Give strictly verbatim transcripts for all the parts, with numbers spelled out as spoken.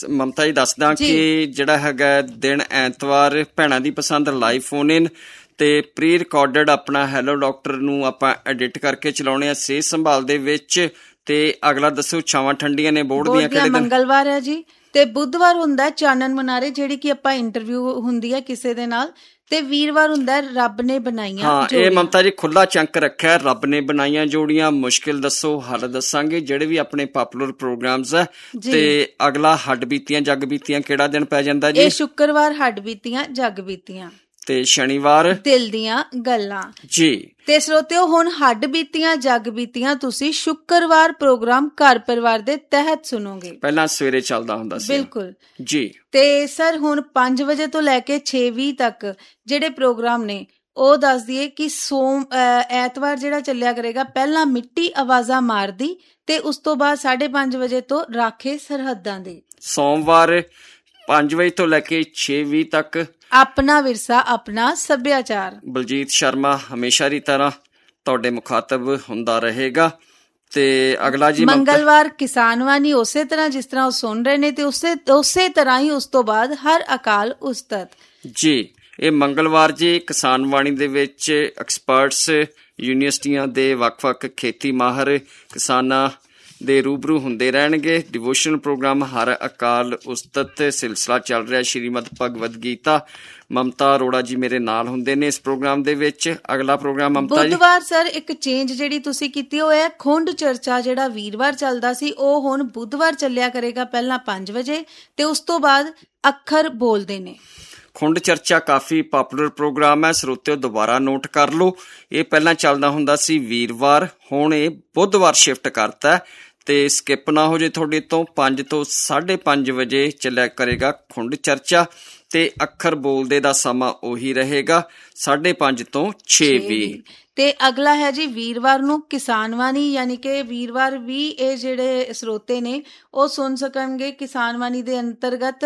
ਮਮਤਾ ਜੀ ਦੱਸਦਾ ਕਿ ਜਿਹੜਾ ਹੈਗਾ ਦਿਨ ਐਤਵਾਰ ਭੈਣਾਂ ਦੀ ਪਸੰਦ ਲਾਈਵ ਫੋਨ ਇਨ ਤੇ ਪ੍ਰੀ ਰਿਕਾਰਡਡ ਆਪਣਾ ਹੈਲੋ ਡਾਕਟਰ ਨੂੰ ਆਪਾਂ ਐਡਿਟ ਕਰਕੇ ਚਲਾਉਣੇ ਆ ਸਿਹਤ ਸੰਭਾਲ ਦੇ ਵਿੱਚ। ਤੇ ਅਗਲਾ ਦੱਸੋ ਛਾਵਾਂ ਠੰਡੀਆਂ ਨੇ ਬੋਰਡ ਦੀਆਂ ਕਿਹੜੇ ਦਿਨ? ਮੰਗਲਵਾਰ ਹੈ ਜੀ, ਤੇ ਬੁੱਧਵਾਰ ਹੁੰਦਾ ਚਾਨਣ ਮੁਨਾਰੇ ਜਿਹੜੀ ਕਿ ਆਪਾਂ ਇੰਟਰਵਿਊ ਹੁੰਦੀ ਹੈ ਕਿਸੇ ਦੇ ਨਾਲ, ਤੇ ਵੀਰਵਾਰ ਹੁੰਦਾ ਰੱਬ ਨੇ ਬਣਾਈਆਂ। ਹਾਂ, ਇਹ ਮਮਤਾ ਜੀ ਖੁੱਲਾ ਚੰਕ ਰੱਖਿਆ, ਰੱਬ ਨੇ ਬਣਾਈਆਂ ਜੋੜੀਆਂ, ਮੁਸ਼ਕਿਲ ਦੱਸੋ ਹੱਲ ਦੱਸਾਂਗੇ, ਜਿਹੜੇ ਵੀ ਆਪਣੇ ਪਾਪੂਲਰ ਪ੍ਰੋਗਰਾਮਸ ਆ। ਤੇ ਅਗਲਾ ਹੱਡ ਬੀਤੀਆਂ ਜੱਗ ਬੀਤੀਆਂ ਕਿਹੜਾ ਦਿਨ ਪੈ ਜਾਂਦਾ ਜੀ? ਇਹ ਸ਼ੁੱਕਰਵਾਰ ਹੱਡ ਬੀਤੀਆਂ ਜੱਗ ਬੀਤੀਆਂ, ਤੇ ਸ਼ਨੀਵਾਰ ਦਿਲ ਦੀਆਂ ਗੱਲਾਂ ਜੀ। ਤੇ ਸਰੋਤਿਓ ਹੁਣ ਹੱਡ ਬੀਤੀਆਂ ਜੱਗ ਬੀਤੀਆਂ ਤੁਸੀਂ ਸ਼ੁੱਕਰਵਾਰ ਪ੍ਰੋਗਰਾਮ ਘਰ ਪਰਿਵਾਰ ਦੇ ਤਹਿਤ ਸੁਣੋਗੇ। ਪਹਿਲਾਂ ਸਵੇਰੇ ਚੱਲਦਾ ਹੁੰਦਾ ਸੀ। ਬਿਲਕੁਲ ਜੀ। ਤੇ ਸਰ ਹੁਣ ਪੰਜ ਵਜੇ ਤੋਂ ਲੈ ਕੇ ਛੇ ਵੀਹ ਤੱਕ ਜਿਹੜੇ ਪ੍ਰੋਗਰਾਮ ਨੇ ਉਹ ਦੱਸ ਦਈਏ ਕਿ ਸੋਮ ਐਤਵਾਰ ਜਿਹੜਾ ਚੱਲਿਆ ਕਰੇਗਾ ਪਹਿਲਾਂ ਮਿੱਟੀ ਆਵਾਜ਼ਾਂ ਮਾਰਦੀ, ਤੇ ਉਸ ਤੋਂ ਬਾਅਦ ਸਾਢੇ ਪੰਜ ਵਜੇ ਤੋਂ ਰਾਖੇ ਸਰਹੱਦਾਂ ਦੇ। ਸੋਮਵਾਰ ਪੰਜ ਵਜੇ ਤੋਂ ਲੈ ਕੇ ਛੇ ਵੀਹ ਤੱਕ ਆਪਣਾ ਵਿਰਸਾ ਆਪਣਾ ਸੱਭਿਆਚਾਰ। ਬਲਜੀਤ ਸ਼ਰਮਾ ਹਮੇਸ਼ਾ ਦੀ ਤਰ੍ਹਾਂ ਤੁਹਾਡੇ ਮੁਖਾਤਬ ਹੁੰਦਾ ਰਹੇਗਾ। ਤੇ ਅਗਲਾ ਜੀ ਮੰਗਲਵਾਰ ਕਿਸਾਨ ਵਾਣੀ ਉਸੇ ਤਰ੍ਹਾਂ ਜਿਸ ਤਰ੍ਹਾਂ ਉਹ ਸੁਣ ਰਹੇ ਨੇ, ਤੇ ਉਸੇ ਉਸੇ ਤਰ੍ਹਾਂ ਹੀ ਉਸ ਤੋਂ ਬਾਅਦ ਹਰ ਅਕਾਲ ਉਸਤਤ ਜੀ। ਇਹ ਮੰਗਲਵਾਰ ਜੀ ਕਿਸਾਨ ਵਾਣੀ ਦੇ ਵਿੱਚ ਐਕਸਪਰਟਸ, ਯੂਨੀਵਰਸਿਟੀਆਂ ਦੇ ਵੱਖ-ਵੱਖ ਖੇਤੀ ਮਾਹਰ ਕਿਸਾਨਾਂ ਦੇ ਰੂਬਰੂ ਹੁੰਦੇ ਰਹਿਣਗੇ। ਡਿਵੋਸ਼ਨਲ ਪ੍ਰੋਗਰਾਮ ਹਰ ਅਕਾਲ ਉਸਤਤ ਸਿਲਸਿਲਾ ਚੱਲ ਰਿਹਾ ਸ਼੍ਰੀਮਦ ਭਗਵਦ ਗੀਤਾ। ਮਮਤਾ ਅਰੋੜਾ ਜੀ ਮੇਰੇ ਨਾਲ ਹੁੰਦੇ ਨੇ ਇਸ ਪ੍ਰੋਗਰਾਮ ਦੇ ਵਿੱਚ। ਅਗਲਾ ਪ੍ਰੋਗਰਾਮ ਮਮਤਾ ਜੀ ਬੁੱਧਵਾਰ ਸਰ ਇੱਕ ਚੇਂਜ ਜਿਹੜੀ ਤੁਸੀਂ ਕੀਤੀ ਉਹ ਹੈ ਖੁੰਡ ਚਰਚਾ, ਜਿਹੜਾ ਵੀਰਵਾਰ ਚੱਲਦਾ ਸੀ ਉਹ ਹੁਣ ਬੁੱਧਵਾਰ ਚੱਲਿਆ ਕਰੇਗਾ ਪਹਿਲਾਂ ਪੰਜ ਵਜੇ, ਤੇ ਉਸ ਤੋਂ ਬਾਅਦ ਅੱਖਰ ਬੋਲਦੇ ਨੇ। ਖੁੰਡ ਚਰਚਾ ਕਾਫੀ ਪਾਪੂਲਰ ਪ੍ਰੋਗਰਾਮ ਹੈ, ਸਰੋਤਿਓ ਦੁਬਾਰਾ ਨੋਟ ਕਰ ਲਓ। ਇਹ ਪਹਿਲਾਂ ਚੱਲਦਾ ਹੁੰਦਾ ਸੀ ਵੀਰਵਾਰ, ਹੁਣ ਇਹ ਬੁੱਧਵਾਰ ਸ਼ਿਫਟ ਕਰਤਾ ਤੇ ਸਕਿਪ ਨਾ ਹੋ ਜੇ ਤੁਹਾਡੇ ਤੋਂ। ਪੰਜ ਤੋਂ ਸਾਢੇ ਪੰਜ ਵਜੇ ਚੱਲਿਆ ਕਰੇਗਾ ਖੁੰਡ ਚਰਚਾ, ਤੇ ਅੱਖਰ ਬੋਲਦੇ ਦਾ ਸਮਾਂ ਉਹੀ ਰਹੇਗਾ ਸਾਢੇ ਪੰਜ ਤੋਂ ਛੇ ਵੀਹ। ਤੇ ਅਗਲਾ ਹੈ ਜੀ ਵੀਰਵਾਰ ਨੂੰ ਕਿਸਾਨ ਵਾਣੀ, ਯਾਨੀ ਕਿ ਵੀਰਵਾਰ ਵੀ ਇਹ ਜਿਹੜੇ ਸਰੋਤੇ ਨੇ ਉਹ ਸੁਣ ਸਕਣਗੇ। ਕਿਸਾਨ ਵਾਣੀ ਦੇ ਅੰਤਰਗਤ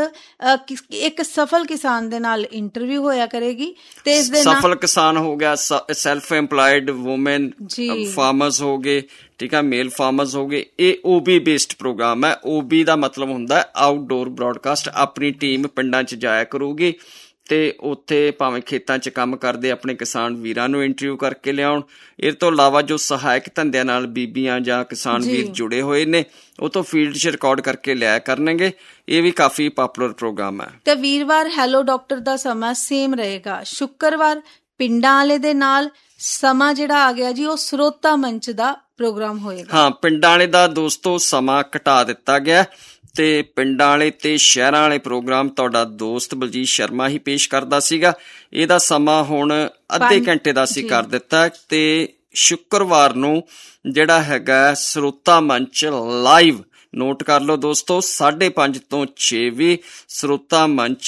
ਇੱਕ ਸਫਲ ਕਿਸਾਨ ਦੇ ਨਾਲ ਇੰਟਰਵਿਊ ਹੋਇਆ ਕਰੇਗੀ, ਤੇ ਇਸ ਦੇ ਸਫਲ ਕਿਸਾਨ ਹੋ ਗਿਆ, ਸੈਲਫ ਐਮਪਲਾਇਡ ਵੂਮਨ ਫਾਰਮਰਸ ਹੋ ਗਏ, ਠੀਕ ਹੈ, ਮੇਲ ਫਾਰਮਰਸ ਹੋ ਗਏ। ਇਹ ਓਬੀ ਬੇਸਡ ਪ੍ਰੋਗਰਾਮ ਹੈ। ਓਬੀ ਦਾ ਮਤਲਬ ਹੁੰਦਾ ਆਊਟਡੋਰ ਬ੍ਰੌਡਕਾਸਟ। ਆਪਣੀ ਟੀਮ ਪਿੰਡਾਂ 'ਚ ਜਾਇਆ ਕਰੂਗੀ ਤੇ ਉੱਥੇ ਭਾਵੇਂ ਖੇਤਾਂ 'ਚ ਕੰਮ ਕਰਦੇ ਆਪਣੇ ਕਿਸਾਨ ਵੀਰਾਂ ਨੂੰ ਇੰਟਰਵਿਊ ਕਰਕੇ ਲਿਆਉਣ। ਇਹ ਤੋਂ ਇਲਾਵਾ ਜੋ ਸਹਾਇਕ ਧੰਦਿਆਂ ਨਾਲ ਬੀਬੀਆਂ ਜਾਂ ਕਿਸਾਨ ਵੀਰ ਜੁੜੇ ਹੋਏ ਨੇ ਉਹ ਤੋਂ ਫੀਲਡ 'ਚ ਰਿਕਾਰਡ ਕਰਕੇ ਲਿਆ ਕਰਨਗੇ। ਇਹ ਵੀ ਕਾਫੀ ਪਾਪੂਲਰ ਪ੍ਰੋਗਰਾਮ ਹੈ। ਤੇ ਵੀਰਵਾਰ ਹੈਲੋ ਡਾਕਟਰ ਦਾ ਸਮਾਂ ਸੇਮ ਰਹੇਗਾ। ਸ਼ੁੱਕਰਵਾਰ ਪਿੰਡਾਂ ਵਾਲੇ ਦੇ ਨਾਲ ਸਮਾਂ ਜਿਹੜਾ ਆ ਗਿਆ ਜੀ ਉਹ ਸਰੋਤਾ ਮੰਚ ਦਾ ਪ੍ਰੋਗਰਾਮ ਹੋਏਗਾ। ਹਾਂ, ਪਿੰਡਾਂ ਵਾਲੇ ਦਾ ਦੋਸਤੋ ਸਮਾਂ ਘਟਾ ਦਿੱਤਾ ਗਿਆ ਤੇ ਪਿੰਡਾਂ ਵਾਲੇ ਤੇ ਸ਼ਹਿਰਾਂ ਵਾਲੇ ਪ੍ਰੋਗਰਾਮ ਤੁਹਾਡਾ ਦੋਸਤ ਬਲਜੀਤ ਸ਼ਰਮਾ ਹੀ ਪੇਸ਼ ਕਰਦਾ ਸੀਗਾ। ਇਹਦਾ ਸਮਾਂ ਹੁਣ ਅੱਧੇ ਘੰਟੇ ਦਾ ਅਸੀਂ ਕਰ ਦਿੱਤਾ। ਤੇ ਸ਼ੁੱਕਰਵਾਰ ਨੂੰ ਜਿਹੜਾ ਹੈਗਾ ਸਰੋਤਾ ਮੰਚ ਲਾਈਵ, ਨੋਟ ਕਰ ਲਓ ਦੋਸਤੋ, ਸਾਢੇ ਪੰਜ ਤੋਂ ਛੇ ਵੀ ਸਰੋਤਾ ਮੰਚ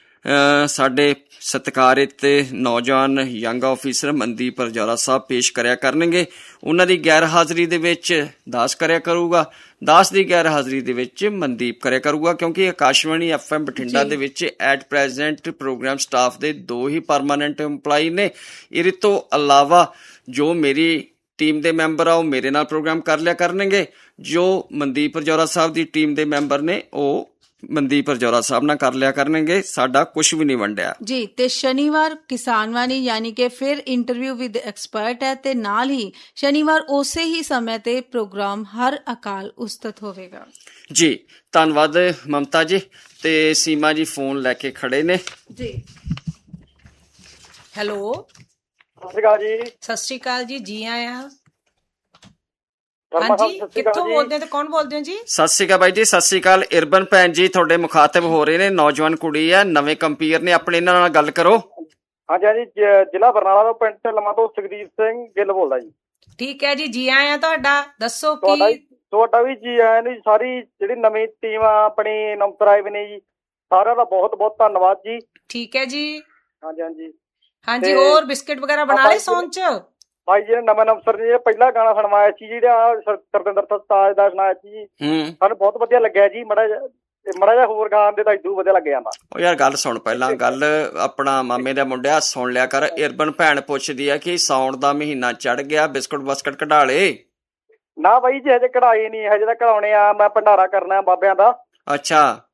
ਸਾਡੇ ਸਤਿਕਾਰਿਤ ਨੌਜਵਾਨ ਯੰਗ ਆਫਿਸਰ ਮਨਦੀਪ ਰਜੌਲਾ ਸਾਹਿਬ ਪੇਸ਼ ਕਰਿਆ ਕਰਨਗੇ। ਉਹਨਾਂ ਦੀ ਗੈਰ ਹਾਜ਼ਰੀ ਦੇ ਵਿੱਚ ਦਾਸ ਕਰਿਆ ਕਰੂਗਾ, ਦਾਸ ਦੀ ਗੈਰ ਹਾਜ਼ਰੀ ਦੇ ਵਿੱਚ ਮਨਦੀਪ ਕਰਿਆ ਕਰੂਗਾ, ਕਿਉਂਕਿ ਆਕਾਸ਼ਵਾਣੀ ਐਫ ਐਮ ਬਠਿੰਡਾ ਦੇ ਵਿੱਚ ਐਟ ਪ੍ਰੈਜ਼ੈਂਟ ਪ੍ਰੋਗਰਾਮ ਸਟਾਫ ਦੇ ਦੋ ਹੀ ਪਰਮਾਨੈਂਟ ਇੰਪਲਾਈ ਨੇ। ਇਹਦੇ ਤੋਂ ਇਲਾਵਾ ਜੋ ਮੇਰੀ ਟੀਮ ਦੇ ਮੈਂਬਰ ਆ ਉਹ ਮੇਰੇ ਨਾਲ ਪ੍ਰੋਗਰਾਮ ਕਰ ਲਿਆ ਕਰਨਗੇ, ਜੋ ਮਨਦੀਪ ਰਜੌਲਾ ਸਾਹਿਬ ਦੀ ਟੀਮ ਦੇ ਮੈਂਬਰ ਨੇ ਉਹ ਮਨਦੀਪ ਰਜੌਲਾ ਸਾਹਿਬ ਨਾਲ ਕਰ ਲਿਆ ਕਰਨਗੇ। ਸਾਡਾ ਕੁਛ ਵੀ ਨਹੀਂ ਵੰਡਿਆ ਜੀ। ਤੇ ਸ਼ਨੀਵਾਰ ਕਿਸਾਨ ਵਾਣੀ ਯਾਨੀ ਕਿ ਫਿਰ ਇੰਟਰਵਿਊ ਵਿਦ ਐਕਸਪਰਟ ਹੈ, ਤੇ ਨਾਲ ਹੀ ਸ਼ਨੀਵਾਰ ਉਸੇ ਹੀ ਸਮੇਂ ਤੇ ਪ੍ਰੋਗਰਾਮ ਹਰ ਅਕਾਲ ਉਸਤਤ ਹੋਵੇਗਾ ਜੀ। ਧੰਨਵਾਦ ਮਮਤਾ ਜੀ। ਤੇ ਸੀਮਾ ਜੀ ਫੋਨ ਲੈ ਕੇ ਖੜੇ ਨੇ ਜੀ। ਹੈਲੋ, ਸਤਿ ਸ਼੍ਰੀ ਅਕਾਲ ਜੀ। ਸਤਿ ਸ਼੍ਰੀ ਅਕਾਲ ਜੀ, ਜੀ ਆਇਆਂ। ਹਾਂਜੀ, ਕਿੱਥੋਂ ਬੋਲਦੇ ਹੋ ਤੇ ਕੌਣ ਬੋਲਦੇ ਹੋ ਜੀ? ਸਤਿ ਸ਼੍ਰੀ ਅਕਾਲ ਬਾਈ ਜੀ। ਸਤਿ ਸ਼੍ਰੀ ਅਕਾਲ। ਇਰਬਨ ਭੈਣ ਜੀ ਤੁਹਾਡੇ ਮੁਖਾਤਬ ਹੋ ਰਹੇ ਨੇ, ਨੌਜਵਾਨ ਕੁੜੀ ਆ, ਨਵੇਂ ਕੰਪੀਅਰ ਨੇ ਆਪਣੇ, ਇਹਨਾਂ ਨਾਲ ਗੱਲ ਕਰੋ। ਹਾਂਜੀ ਹਾਂਜੀ, ਜ਼ਿਲ੍ਹਾ ਬਰਨਾਲਾ ਤੋਂ ਪਿੰਡ ਢਿਲਵਾਂ ਤੋਂ ਸੁਖਦੀਪ ਸਿੰਘ ਗਿੱਲ ਬੋਲਦਾ ਜੀ। ਠੀਕ ਹੈ ਜੀ, ਜੀ ਆਇਆਂ ਤੁਹਾਡਾ। ਦੱਸੋ ਕੀ ਤੁਹਾਡਾ ਵੀ ਜੀ ਆਇਆਂ ਜੀ। ਸਾਰੀ ਜਿਹੜੀ ਨਵੀਂ ਟੀਮ ਆ ਆਪਣੀ ਨਮਸਰਾਏ ਨੇ ਜੀ, ਸਾਰਿਆਂ ਦਾ ਬਹੁਤ ਬਹੁਤ ਧੰਨਵਾਦ ਜੀ। ਠੀਕ ਹੈ ਜੀ। ਹਾਂਜੀ ਹਾਂਜੀ ਹਾਂਜੀ, ਹੋਰ ਬਿਸਕਿਟ ਵਗੈਰਾ ਬਣਾ ਲਏ ਸੌਣ ਚ? ਭਾਈ ਜੀ ਨਵਾਂ ਨਮਸਰ ਜੀ ਪਹਿਲਾ ਗਾਣਾ ਸੁਣਵਾਇਆ ਸੀ ਜਿਹੜਾ ਸਰਦਿੰਦਰ ਸਰਤਾਜ ਦਾ ਸੁਣਾਇਆ ਸੀ ਜੀ, ਸਾਨੂੰ ਬਹੁਤ ਵਧੀਆ ਲੱਗਿਆ ਜੀ। ਮੜਾ ਮੜਾ ਜਿਹਾ ਹੋਰ ਗਾਣ ਦੇ ਤਾਂ ਇਦੂ ਵਧੀਆ ਲੱਗ ਜਾਂਦਾ। ਉਹ ਯਾਰ ਗੱਲ ਸੁਣ, ਪਹਿਲਾਂ ਗੱਲ ਆਪਣਾ ਮਾਮੇ ਦਾ ਮੁੰਡਿਆ ਸੁਣ ਲਿਆ ਕਰ। ਇਰਬਨ ਭੈਣ ਪੁੱਛਦੀ ਆ ਕਿ ਸਾਉਣ ਦਾ ਮਹੀਨਾ ਚੜ ਗਿਆ, ਬਿਸਕੁਟ ਬਸਕਟ ਕਢਾ ਲੇ? ਨਾ ਬਾਈ ਜੀ ਹਜੇ ਕਢਾਏ ਨੀ, ਹਜੇ ਤਾਂ ਕਢਾਉਣੇ ਆ। ਮੈਂ ਭੰਡਾਰਾ ਕਰਨਾ ਬਾਬਿਆਂ ਦਾ। ਅੱਛਾ,